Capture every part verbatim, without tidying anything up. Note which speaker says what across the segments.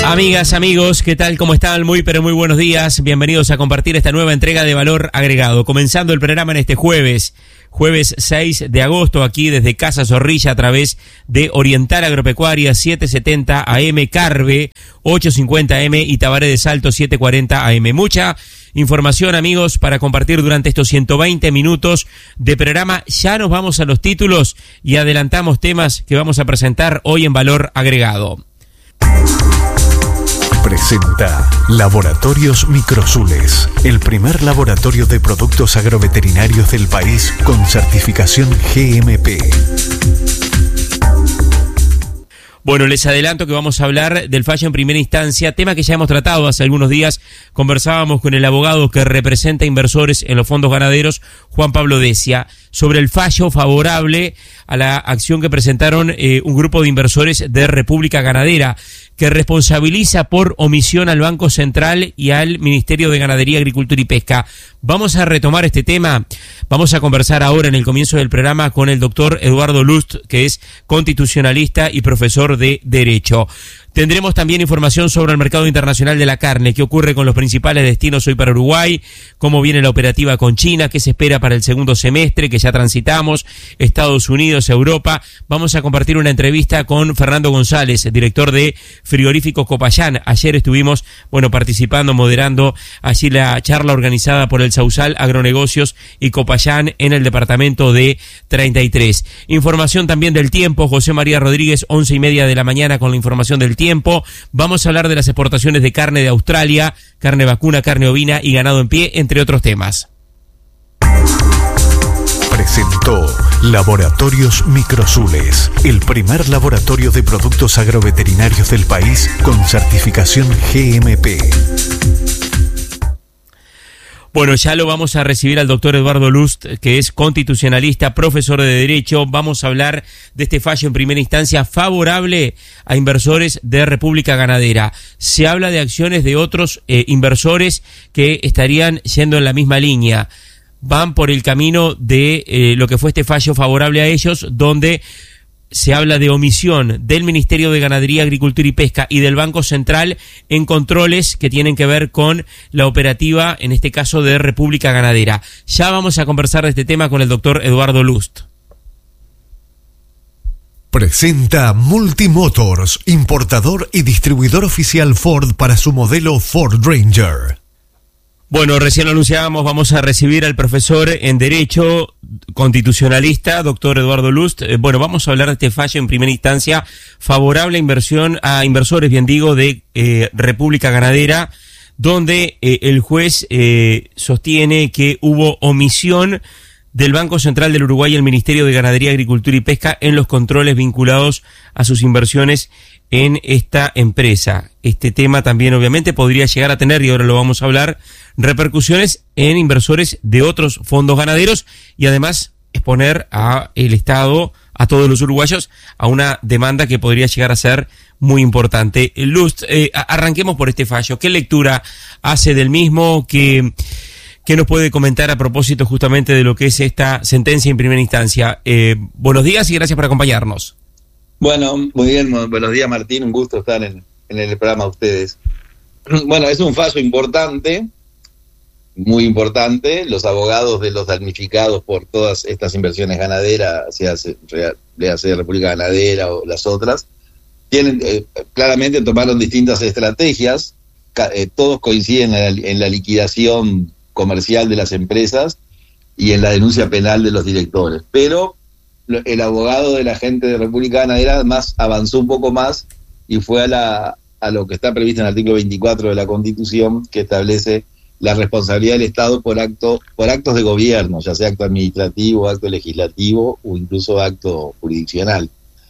Speaker 1: Amigas, amigos, ¿qué tal? ¿Cómo están? Muy, pero muy buenos días. Bienvenidos a compartir esta nueva entrega de Valor Agregado. Comenzando el programa en este jueves, jueves seis de agosto, aquí desde Casa Zorrilla a través de Oriental Agropecuaria setecientos setenta A M, Carve ochocientos cincuenta A M y Tabaré de Salto setecientos cuarenta A M. Mucha información, amigos, para compartir durante estos ciento veinte minutos de programa. Ya nos vamos a los títulos y adelantamos temas que vamos a presentar hoy en Valor Agregado.
Speaker 2: Presenta Laboratorios Microsules, el primer laboratorio de productos agroveterinarios del país con certificación G M P.
Speaker 1: Bueno, les adelanto que vamos a hablar del fallo en primera instancia, tema que ya hemos tratado hace algunos días. Conversábamos con el abogado que representa inversores en los fondos ganaderos, Juan Pablo Decia, sobre el fallo favorable a la acción que presentaron eh, un grupo de inversores de República Ganadera, que responsabiliza por omisión al Banco Central y al Ministerio de Ganadería, Agricultura y Pesca. Vamos a retomar este tema. Vamos a conversar ahora en el comienzo del programa con el doctor Eduardo Lust, que es constitucionalista y profesor de Derecho. Tendremos también información sobre el mercado internacional de la carne, qué ocurre con los principales destinos hoy para Uruguay, cómo viene la operativa con China, qué se espera para el segundo semestre que ya transitamos, Estados Unidos, Europa. Vamos a compartir una entrevista con Fernando González, director de Frigoríficos Copayán. Ayer estuvimos, bueno, participando, moderando allí la charla organizada por el Sausal Agronegocios y Copayán en el departamento de treinta y tres. Información también del tiempo, José María Rodríguez, once y media de la mañana con la información del tiempo. Tiempo. Vamos a hablar de las exportaciones de carne de Australia, carne vacuna, carne ovina y ganado en pie, entre otros temas.
Speaker 2: Presentó Laboratorios Microsules, el primer laboratorio de productos agroveterinarios del país con certificación G M P.
Speaker 1: Bueno, ya lo vamos a recibir al doctor Eduardo Lust, que es constitucionalista, profesor de Derecho. Vamos a hablar de este fallo en primera instancia favorable a inversores de República Ganadera. Se habla de acciones de otros eh, inversores que estarían yendo en la misma línea. Van por el camino de eh, lo que fue este fallo favorable a ellos, donde se habla de omisión del Ministerio de Ganadería, Agricultura y Pesca y del Banco Central en controles que tienen que ver con la operativa, en este caso de República Ganadera. Ya vamos a conversar de este tema con el doctor Eduardo Lust.
Speaker 2: Presenta Multimotors, importador y distribuidor oficial Ford para su modelo Ford Ranger.
Speaker 1: Bueno, recién lo anunciábamos, vamos a recibir al profesor en Derecho constitucionalista, doctor Eduardo Lust. Eh, bueno, vamos a hablar de este fallo en primera instancia favorable a inversión a inversores, bien digo, de eh, República Ganadera, donde eh, el juez eh, sostiene que hubo omisión del Banco Central del Uruguay y el Ministerio de Ganadería, Agricultura y Pesca en los controles vinculados a sus inversiones en esta empresa. Este tema también obviamente podría llegar a tener, y ahora lo vamos a hablar, repercusiones en inversores de otros fondos ganaderos y además exponer a el Estado, a todos los uruguayos, a una demanda que podría llegar a ser muy importante. Lust, eh, arranquemos por este fallo. ¿Qué lectura hace del mismo? ¿Qué, qué nos puede comentar a propósito justamente de lo que es esta sentencia en primera instancia? Eh, buenos días y gracias por acompañarnos.
Speaker 3: Bueno, muy bien, buenos días Martín, un gusto estar en, en el programa de ustedes. Bueno, es un fallo importante, muy importante. Los abogados de los damnificados por todas estas inversiones ganaderas, sea sea República Ganadera o las otras, tienen eh, claramente tomaron distintas estrategias. Eh, todos coinciden en la, en la liquidación comercial de las empresas y en la denuncia penal de los directores, pero el abogado de la gente de República Ganadera más avanzó un poco más y fue a la a lo que está previsto en el artículo veinticuatro de la Constitución, que establece la responsabilidad del Estado por acto por actos de gobierno, ya sea acto administrativo, acto legislativo o incluso acto jurisdiccional.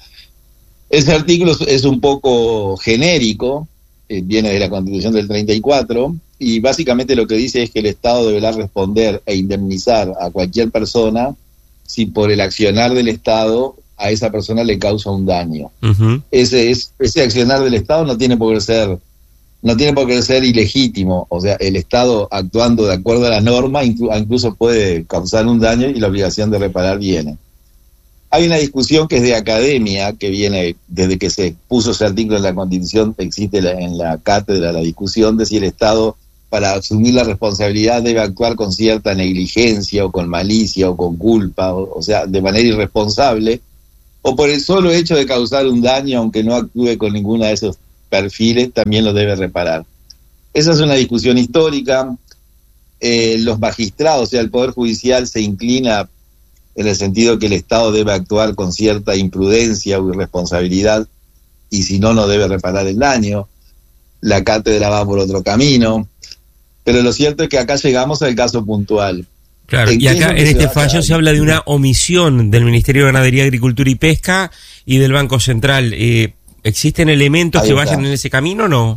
Speaker 3: Ese artículo es un poco genérico, eh, viene de la Constitución del treinta y cuatro, y básicamente lo que dice es que el Estado deberá responder e indemnizar a cualquier persona si por el accionar del Estado a esa persona le causa un daño. Uh-huh. Ese es ese accionar del Estado no tiene por qué ser no tiene por qué ser ilegítimo, o sea, el Estado actuando de acuerdo a la norma inclu- incluso puede causar un daño y la obligación de reparar viene. Hay una discusión que es de academia, que viene desde que se puso ese artículo en la Constitución, existe la, en la cátedra la discusión de si el Estado, para asumir la responsabilidad, debe actuar con cierta negligencia o con malicia o con culpa, o, o sea, de manera irresponsable, o por el solo hecho de causar un daño, aunque no actúe con ninguno de esos perfiles, también lo debe reparar. Esa es una discusión histórica. Eh, los magistrados, o sea, el Poder Judicial se inclina en el sentido que el Estado debe actuar con cierta imprudencia o irresponsabilidad, y si no, no debe reparar el daño. La cátedra va por otro camino, pero lo cierto es que acá llegamos al caso puntual.
Speaker 1: Claro, y acá en este fallo se habla de una omisión del Ministerio de Ganadería, Agricultura y Pesca y del Banco Central. Eh, ¿Existen elementos que vayan en ese camino o no?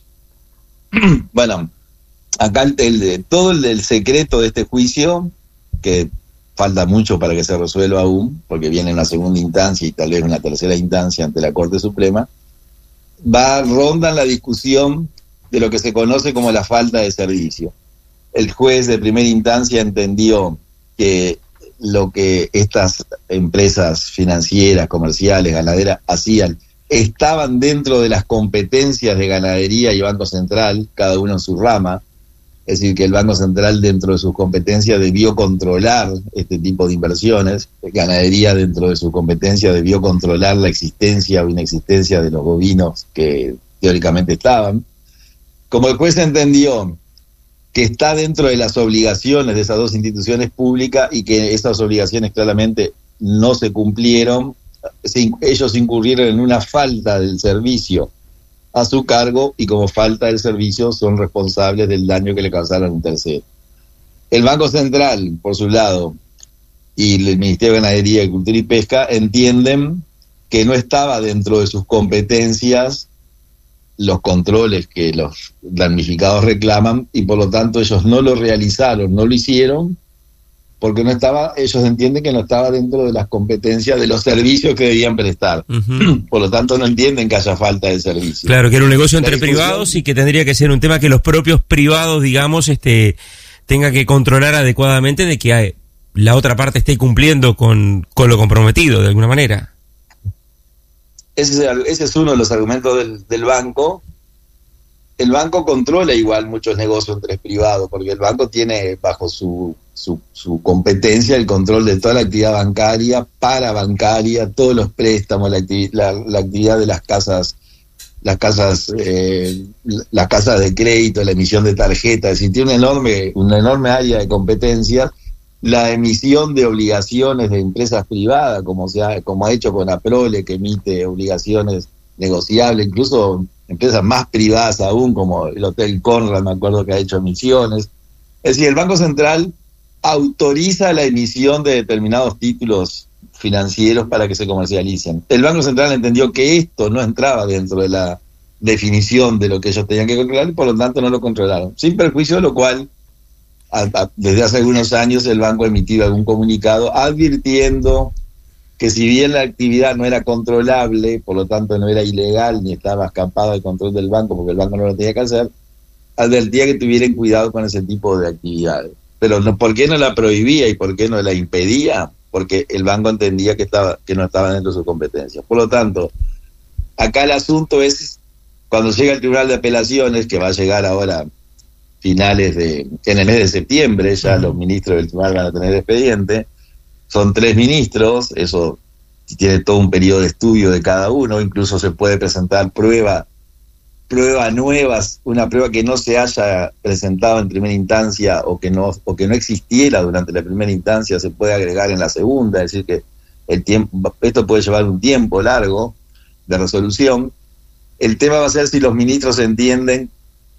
Speaker 3: Bueno, acá el, el, todo el, el secreto de este juicio, que falta mucho para que se resuelva aún, porque viene una segunda instancia y tal vez una tercera instancia ante la Corte Suprema, va ronda en la discusión de lo que se conoce como la falta de servicio. El juez de primera instancia entendió que lo que estas empresas financieras, comerciales, ganaderas hacían estaban dentro de las competencias de Ganadería y Banco Central, cada uno en su rama. Es decir, que el Banco Central, dentro de sus competencias, debió controlar este tipo de inversiones. Ganadería, dentro de su competencia, debió controlar la existencia o inexistencia de los bovinos que teóricamente estaban. Como el juez entendió que está dentro de las obligaciones de esas dos instituciones públicas y que esas obligaciones claramente no se cumplieron, se, ellos incurrieron en una falta del servicio a su cargo, y como falta del servicio son responsables del daño que le causaron a un tercero. El Banco Central, por su lado, y el Ministerio de Ganadería, Agricultura y Pesca entienden que no estaba dentro de sus competencias los controles que los damnificados reclaman, y por lo tanto ellos no lo realizaron, no lo hicieron, porque no estaba, ellos entienden que no estaba dentro de las competencias de los servicios que debían prestar. Uh-huh. Por lo tanto no entienden que haya falta de servicio.
Speaker 1: Claro, que era un negocio entre privados y que tendría que ser un tema que los propios privados, digamos, este, tengan que controlar adecuadamente, de que hay, la otra parte esté cumpliendo con, con lo comprometido de alguna manera.
Speaker 3: Ese es, ese es uno de los argumentos del, del banco. El banco controla igual muchos negocios entre privados, porque el banco tiene bajo su, su, su competencia el control de toda la actividad bancaria, parabancaria, todos los préstamos, la, activi- la, la actividad de las casas, las casas, eh, las casas de crédito, la emisión de tarjetas. Es decir, tiene una enorme, una enorme área de competencias. La emisión de obligaciones de empresas privadas, como se ha, como ha hecho con APROLE, que emite obligaciones negociables, incluso empresas más privadas aún, como el Hotel Conrad, me acuerdo que ha hecho emisiones. Es decir, el Banco Central autoriza la emisión de determinados títulos financieros para que se comercialicen. El Banco Central entendió que esto no entraba dentro de la definición de lo que ellos tenían que controlar, y por lo tanto no lo controlaron, sin perjuicio de lo cual a, a, desde hace algunos años el banco ha emitido algún comunicado advirtiendo que si bien la actividad no era controlable, por lo tanto no era ilegal ni estaba escapado del control del banco, porque el banco no lo tenía que hacer, advertía que tuvieran cuidado con ese tipo de actividades. Pero no, ¿por qué no la prohibía y por qué no la impedía? Porque el banco entendía que estaba que no estaba dentro de su competencia. Por lo tanto, acá el asunto es, cuando llega el Tribunal de Apelaciones, que va a llegar ahora finales de, en el mes de septiembre, ya los ministros del tribunal van a tener expediente. Son tres ministros, eso tiene todo un periodo de estudio de cada uno, incluso se puede presentar prueba, pruebas nuevas, una prueba que no se haya presentado en primera instancia o que no, o que no existiera durante la primera instancia, se puede agregar en la segunda, es decir que el tiempo, esto puede llevar un tiempo largo de resolución. El tema va a ser si los ministros entienden,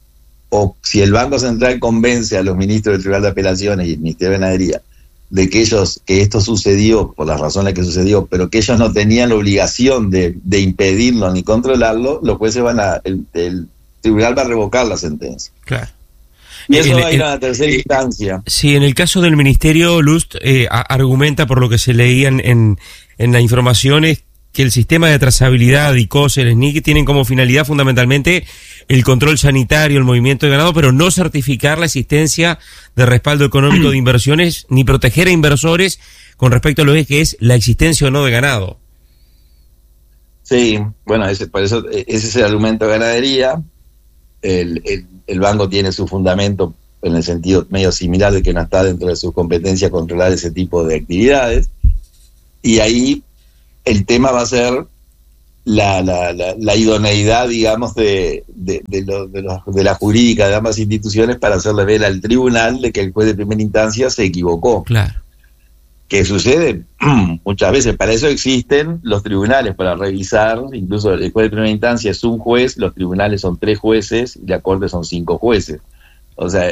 Speaker 3: o si el Banco Central convence a los ministros del Tribunal de Apelaciones y el Ministerio de Ganadería de que ellos, que esto sucedió por las razones que sucedió, pero que ellos no tenían la obligación de, de impedirlo ni controlarlo, los jueces van a, el, el tribunal va a revocar la sentencia.
Speaker 1: Claro.
Speaker 3: Y eso
Speaker 1: en,
Speaker 3: va a ir
Speaker 1: en,
Speaker 3: a la tercera en, instancia.
Speaker 1: Sí, en el caso del Ministerio, Lust eh, a, argumenta, por lo que se leía en, en, en la información, es que el sistema de trazabilidad, I C O S, el S N I C, tienen como finalidad fundamentalmente el control sanitario, el movimiento de ganado, pero no certificar la existencia de respaldo económico de inversiones, ni proteger a inversores con respecto a lo que es la existencia o no de ganado.
Speaker 3: Sí, bueno, ese, por eso ese es el argumento de ganadería. El, el, el banco tiene su fundamento en el sentido medio similar de que no está dentro de sus competencias controlar ese tipo de actividades. Y ahí el tema va a ser la, la, la, la idoneidad, digamos, de, de, de, lo, de, lo, de la jurídica de ambas instituciones para hacerle ver al tribunal de que el juez de primera instancia se equivocó.
Speaker 1: Claro.
Speaker 3: ¿Qué sucede? Muchas veces para eso existen los tribunales, para revisar. Incluso el juez de primera instancia es un juez, los tribunales son tres jueces y la corte son cinco jueces. O sea,